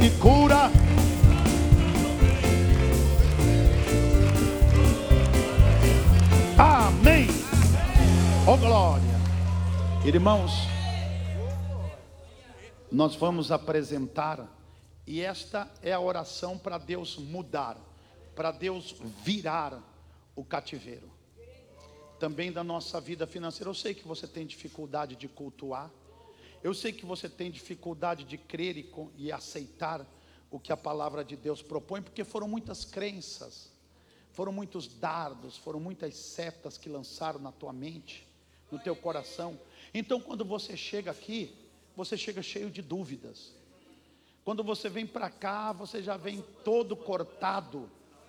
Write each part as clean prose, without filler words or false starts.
e cura. Amém. Oh glória. Irmãos, nós vamos apresentar, e esta é a oração para Deus mudar, para Deus virar o cativeiro. Também da nossa vida financeira. Eu sei que você tem dificuldade de cultuar. Eu sei que você tem dificuldade de crer e aceitar o que a palavra de Deus propõe, porque foram muitas crenças, foram muitos dardos, foram muitas setas que lançaram na tua mente, no teu coração. Então quando você chega aqui, você chega cheio de dúvidas. Quando você vem para cá, você já vem todo cortado,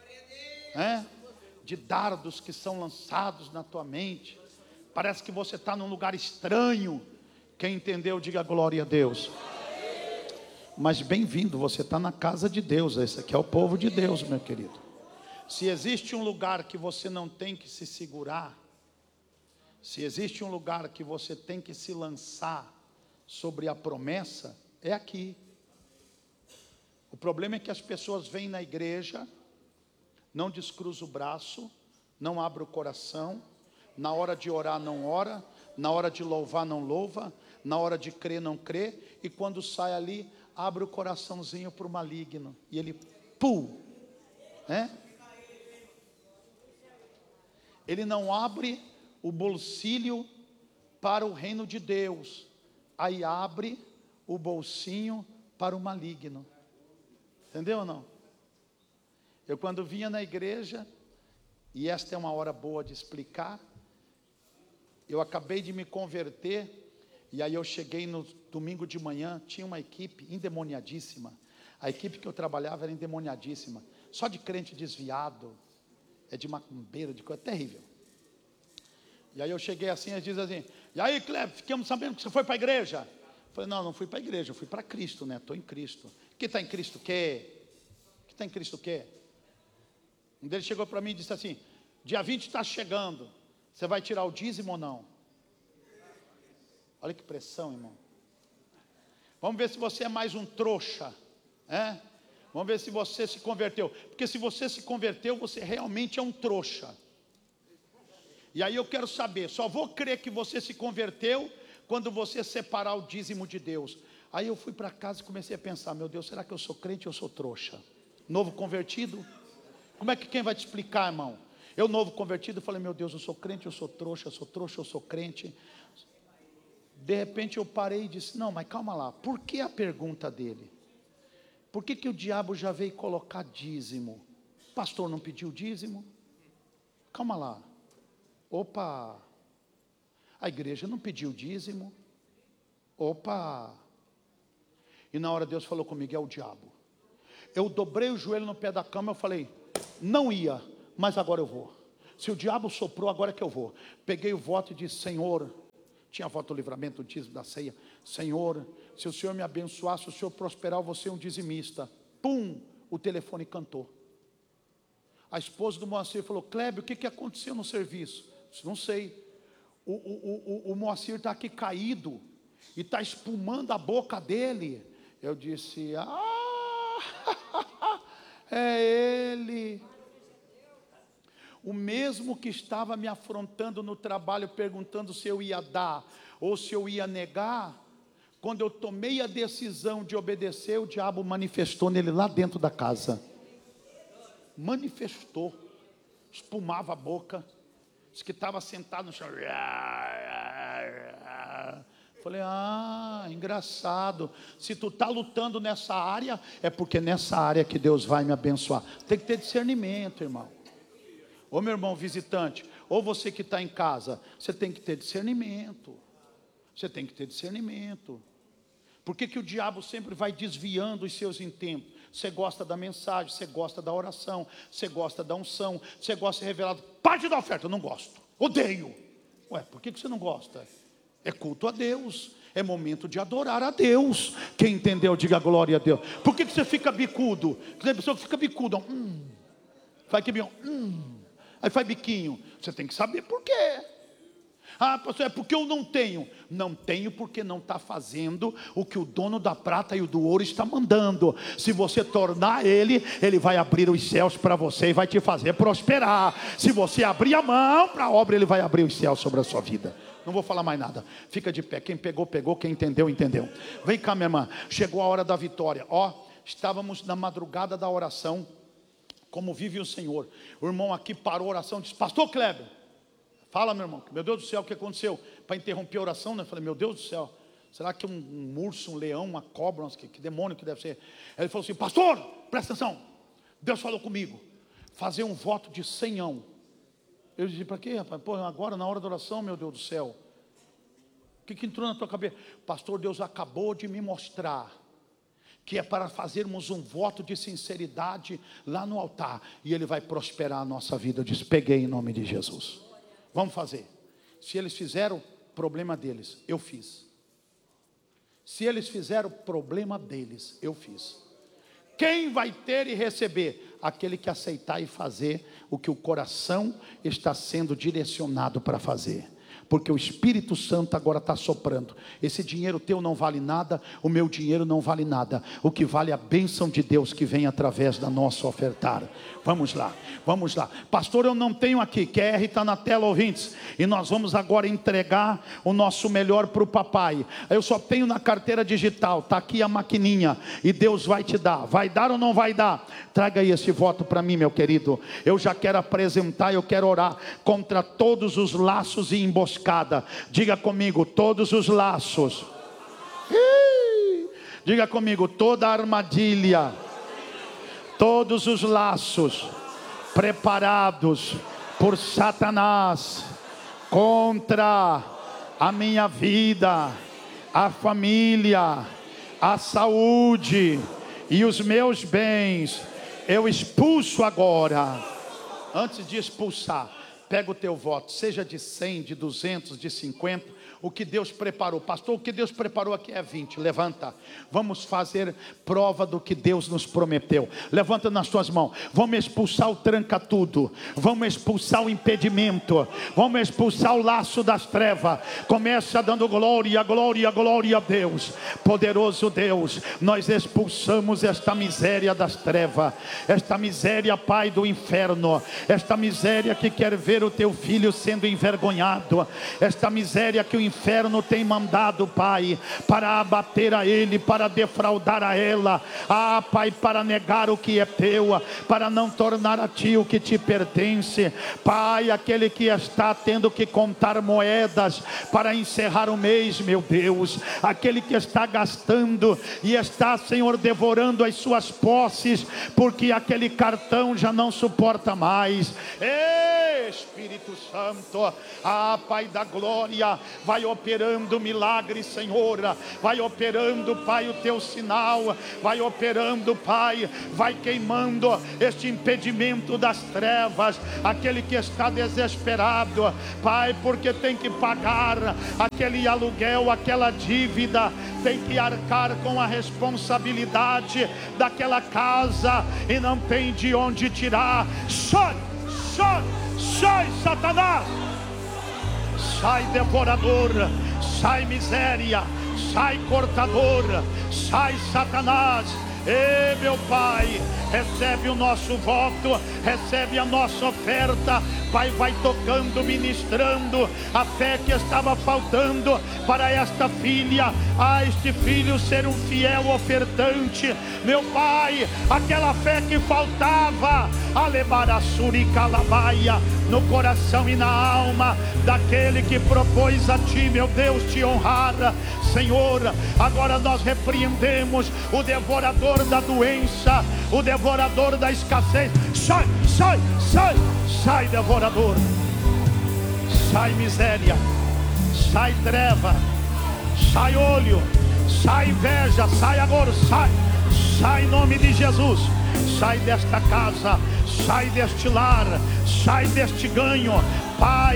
de dardos que são lançados na tua mente. Parece que você está num lugar estranho. Quem entendeu, diga glória a Deus. Mas bem-vindo, você está na casa de Deus. Esse aqui é o povo de Deus, meu querido. Se existe um lugar que você não tem que se segurar, se existe um lugar que você tem que se lançar sobre a promessa, é aqui. O problema é que as pessoas vêm na igreja, não descruza o braço, não abre o coração, na hora de orar não ora, na hora de louvar não louva, na hora de crer não crê, e quando sai ali, abre o coraçãozinho para o maligno, e ele, ele não abre o bolsilho para o reino de Deus, aí abre o bolsinho para o maligno. Entendeu ou não? Eu quando vinha na igreja, e esta é uma hora boa de explicar, eu acabei de me converter, e aí eu cheguei no domingo de manhã, tinha uma equipe endemoniadíssima. A equipe que eu trabalhava era endemoniadíssima, só de crente desviado, de macumbeiro, de coisa terrível. E aí eu cheguei assim, eles dizem assim, e aí Cleber, ficamos sabendo que você foi para a igreja. Eu falei, não fui para a igreja, eu fui para Cristo, né? Estou em Cristo. Que está em Cristo o quê? Que está em Cristo o quê? Um deles chegou para mim e disse assim, dia 20 está chegando, você vai tirar o dízimo ou não? Olha que pressão, irmão. Vamos ver se você é mais um trouxa, Vamos ver se você se converteu, porque se você se converteu, você realmente é um trouxa. E aí eu quero saber, só vou crer que você se converteu quando você separar o dízimo de Deus. Aí eu fui para casa e comecei a pensar, meu Deus, será que eu sou crente ou eu sou trouxa? Novo convertido? Como é que quem vai te explicar, irmão? Eu novo convertido, falei, meu Deus, eu sou crente, eu sou trouxa, eu sou crente. De repente eu parei e disse, não, mas calma lá, por que a pergunta dele? Por que o diabo já veio colocar dízimo? O pastor não pediu dízimo? Calma lá. Opa, a igreja não pediu dízimo. Opa. E na hora Deus falou comigo, é o diabo. Eu dobrei o joelho no pé da cama, eu falei, não ia, mas agora eu vou. Se o diabo soprou, agora é que eu vou. Peguei o voto e disse, Senhor, tinha a voto do livramento, o dízimo da ceia. Senhor, se o Senhor me abençoar, se o Senhor prosperar, eu vou ser um dizimista. Pum, o telefone cantou. A esposa do Moacir falou, Cleber, o que aconteceu no serviço? Eu disse, não sei. O Moacir está aqui caído e está espumando a boca dele. Eu disse, é ele. O mesmo que estava me afrontando no trabalho, perguntando se eu ia dar ou se eu ia negar, quando eu tomei a decisão de obedecer, o diabo manifestou nele lá dentro da casa. Manifestou, espumava a boca, disse que estava sentado no chão. Falei, engraçado. Se tu está lutando nessa área, é porque nessa área que Deus vai me abençoar. Tem que ter discernimento, irmão. Ô meu irmão visitante, ou você que está em casa, você tem que ter discernimento. Você tem que ter discernimento. Por que o diabo sempre vai desviando os seus intentos? Você gosta da mensagem, você gosta da oração, você gosta da unção, você gosta de revelado. Parte da oferta, eu não gosto, odeio. Ué, por que você não gosta? É culto a Deus, é momento de adorar a Deus. Quem entendeu, diga glória a Deus. Por que você fica bicudo? Tem pessoa que fica bicudo, faz que aí faz biquinho. Você tem que saber por quê. Ah, pastor, é porque eu não tenho. Não tenho porque não está fazendo o que o dono da prata e o do ouro está mandando. Se você tornar ele, ele vai abrir os céus para você e vai te fazer prosperar. Se você abrir a mão para a obra, ele vai abrir os céus sobre a sua vida. Não vou falar mais nada. Fica de pé. Quem pegou, pegou. Quem entendeu, entendeu. Vem cá, minha irmã. Chegou a hora da vitória. Ó, estávamos na madrugada da oração. Como vive o Senhor. O irmão aqui parou a oração e disse: pastor Kleber, fala, meu irmão. Meu Deus do céu, o que aconteceu? Para interromper a oração, né? Eu falei: meu Deus do céu, será que um urso, um leão, uma cobra, que demônio que deve ser? Ele falou assim: pastor, presta atenção. Deus falou comigo, fazer um voto de 100 anos. Eu disse: para quê, rapaz? Pô, agora na hora da oração, meu Deus do céu. O que entrou na tua cabeça? Pastor, Deus acabou de me mostrar que é para fazermos um voto de sinceridade lá no altar, e Ele vai prosperar a nossa vida. Eu disse: peguei em nome de Jesus. Vamos fazer. Se eles fizeram, problema deles, eu fiz. Se eles fizeram, problema deles, eu fiz. Quem vai ter e receber? Aquele que aceitar e fazer o que o coração está sendo direcionado para fazer. Porque o Espírito Santo agora está soprando. Esse dinheiro teu não vale nada, o meu dinheiro não vale nada. O que vale é a bênção de Deus que vem através da nossa ofertar. Vamos lá, vamos lá. Pastor, eu não tenho aqui. QR está na tela, ouvintes. E nós vamos agora entregar o nosso melhor para o papai. Eu só tenho na carteira digital. Está aqui a maquininha. E Deus vai te dar. Vai dar ou não vai dar? Traga aí esse voto para mim, meu querido. Eu já quero apresentar, eu quero orar contra todos os laços e emboscadas. Diga comigo: todos os laços. Diga comigo: toda armadilha, todos os laços preparados por Satanás contra a minha vida, a família, a saúde e os meus bens, eu expulso agora. Antes de expulsar, pega o teu voto, seja de 100, de 200, de 50, o que Deus preparou. Pastor, o que Deus preparou aqui é 20, levanta. Vamos fazer prova do que Deus nos prometeu. Levanta nas tuas mãos. Vamos expulsar o tranca-tudo. Vamos expulsar o impedimento. Vamos expulsar o laço das trevas. Começa dando glória, glória, glória a Deus. Poderoso Deus, nós expulsamos esta miséria das trevas. Esta miséria, Pai, do inferno. Esta miséria que quer ver o teu filho sendo envergonhado. Esta miséria que o inferno tem mandado, Pai, para abater a ele, para defraudar a ela. Ah, Pai, para negar o que é teu, para não tornar a ti o que te pertence. Pai, aquele que está tendo que contar moedas para encerrar o mês, meu Deus, aquele que está gastando e está, Senhor, devorando as suas posses, porque aquele cartão já não suporta mais. Ei, Espírito Santo, ah, Pai da glória, vai operando milagre, Senhor, vai operando, Pai, o teu sinal, vai operando, Pai, vai queimando este impedimento das trevas, aquele que está desesperado, Pai, porque tem que pagar aquele aluguel, aquela dívida, tem que arcar com a responsabilidade daquela casa e não tem de onde tirar. Sai, sai, sai, Satanás! Sai, devorador, sai, miséria, sai, cortador, sai, Satanás. Ei, meu Pai, recebe o nosso voto, recebe a nossa oferta. Pai, vai tocando, ministrando a fé que estava faltando para esta filha, a este filho ser um fiel ofertante. Meu Pai, aquela fé que faltava, alebarassuri calabaia, no coração e na alma daquele que propôs a ti, meu Deus, te honrar. Senhor, agora nós repreendemos o devorador da doença, o devorador da escassez. Sai, sai, sai, sai, devorador. Sai, miséria, sai, treva, sai, olho, sai, inveja, sai agora, sai, sai em nome de Jesus. Sai desta casa, sai deste lar, sai deste ganho, Pai.